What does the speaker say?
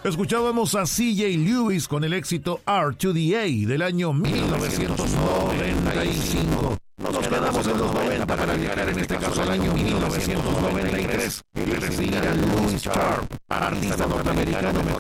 Escuchábamos a C.J. Lewis con el éxito R2DA del año 1995. Nos quedamos en los 90 para llegar en este caso al año 1993 y recibir a Louis Sharp, artista norteamericano mejor